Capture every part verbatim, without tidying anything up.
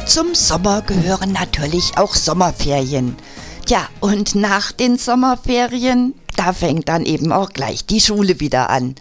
Zum Sommer gehören natürlich auch Sommerferien. Tja, und nach den Sommerferien, da fängt dann eben auch gleich die Schule wieder an.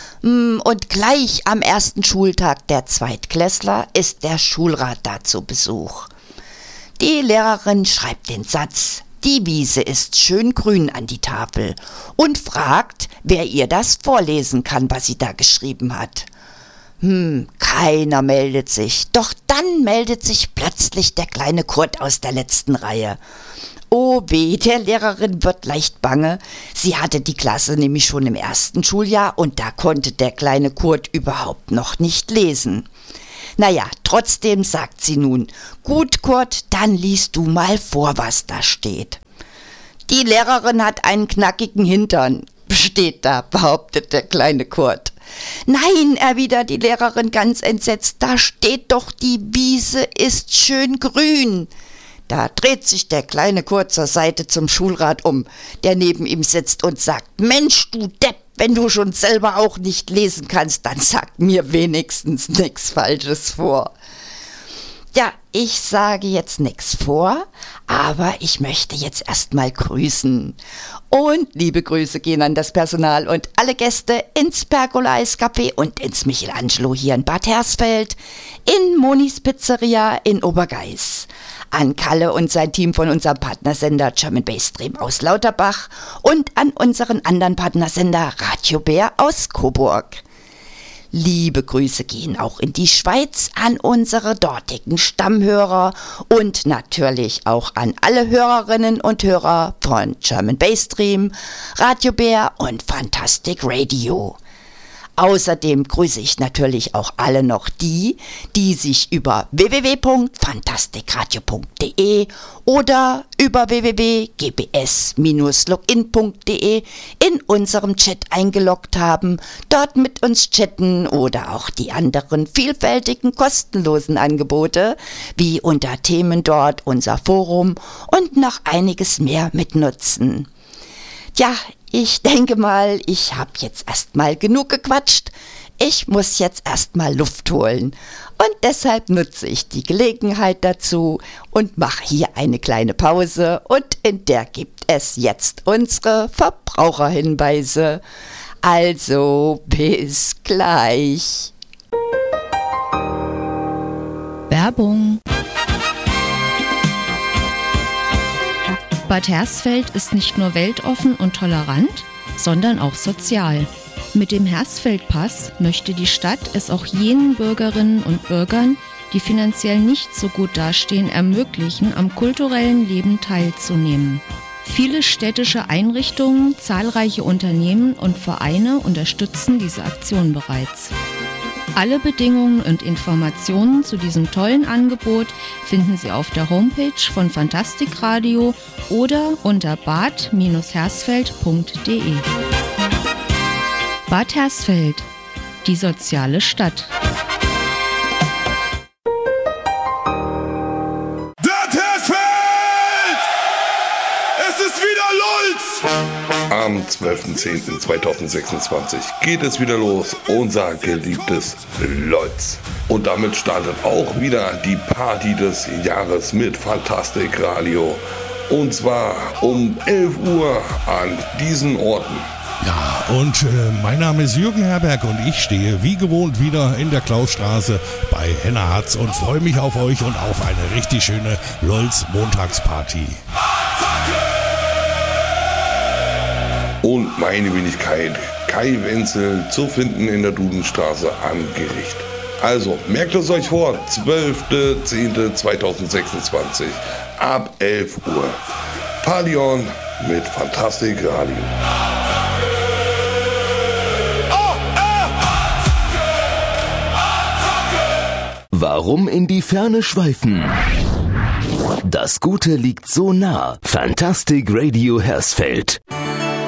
Und gleich am ersten Schultag der Zweitklässler ist der Schulrat da zu Besuch. Die Lehrerin schreibt den Satz, die Wiese ist schön grün an die Tafel und fragt, wer ihr das vorlesen kann, was sie da geschrieben hat. Hm, keiner meldet sich. Doch dann meldet sich plötzlich der kleine Kurt aus der letzten Reihe. Oh weh, der Lehrerin wird leicht bange. Sie hatte die Klasse nämlich schon im ersten Schuljahr und da konnte der kleine Kurt überhaupt noch nicht lesen. Naja, trotzdem sagt sie nun, gut Kurt, dann liest du mal vor, was da steht. Die Lehrerin hat einen knackigen Hintern, steht da, behauptet der kleine Kurt. Nein, erwidert die Lehrerin ganz entsetzt, da steht doch, die Wiese ist schön grün. Da dreht sich der kleine Kurt zur Seite zum Schulrat um, der neben ihm sitzt und sagt, Mensch, du Depp, wenn du schon selber auch nicht lesen kannst, dann sag mir wenigstens nichts Falsches vor. Ja, ich sage jetzt nichts vor, aber ich möchte jetzt erstmal grüßen. Und liebe Grüße gehen an das Personal und alle Gäste ins Pergola Eiscafé und ins Michelangelo hier in Bad Hersfeld, in Monis Pizzeria in Obergeiß, an Kalle und sein Team von unserem Partnersender German Bass Stream aus Lauterbach und an unseren anderen Partnersender Radio Bär aus Coburg. Liebe Grüße gehen auch in die Schweiz an unsere dortigen Stammhörer und natürlich auch an alle Hörerinnen und Hörer von German Bass Stream, Radio Bär und Fantastic Radio. Außerdem grüße ich natürlich auch alle noch die, die sich über w w w punkt fantastikradio punkt de oder über w w w punkt g b s Bindestrich login punkt de in unserem Chat eingeloggt haben, dort mit uns chatten oder auch die anderen vielfältigen kostenlosen Angebote, wie unter Themen dort unser Forum und noch einiges mehr mitnutzen. Ja, ich denke mal, ich habe jetzt erstmal genug gequatscht. Ich muss jetzt erstmal Luft holen. Und deshalb nutze ich die Gelegenheit dazu und mache hier eine kleine Pause. Und in der gibt es jetzt unsere Verbraucherhinweise. Also, bis gleich. Werbung. Bad Hersfeld ist nicht nur weltoffen und tolerant, sondern auch sozial. Mit dem Hersfeld-Pass möchte die Stadt es auch jenen Bürgerinnen und Bürgern, die finanziell nicht so gut dastehen, ermöglichen, am kulturellen Leben teilzunehmen. Viele städtische Einrichtungen, zahlreiche Unternehmen und Vereine unterstützen diese Aktion bereits. Alle Bedingungen und Informationen zu diesem tollen Angebot finden Sie auf der Homepage von Fantastic Radio oder unter bad hersfeld punkt de. Bad Hersfeld, die soziale Stadt. Bad Hersfeld! Es ist wieder Lulz! Am zwölften zehnten zweitausendsechsundzwanzig geht es wieder los, unser geliebtes Lolz. Und damit startet auch wieder die Party des Jahres mit Fantastic Radio. Und zwar um elf Uhr an diesen Orten. Ja, und äh, mein Name ist Jürgen Herberg und ich stehe wie gewohnt wieder in der Klausstraße bei Henna Hatz und freue mich auf euch und auf eine richtig schöne Lolz-Montagsparty. Und meine Wenigkeit, Kai Wenzel, zu finden in der Dudenstraße am Gericht. Also, merkt es euch vor, zwölften zehnten zweitausendsechsundzwanzig ab elf Uhr. Party on mit Fantastic Radio. Warum in die Ferne schweifen? Das Gute liegt so nah. Fantastic Radio Hersfeld.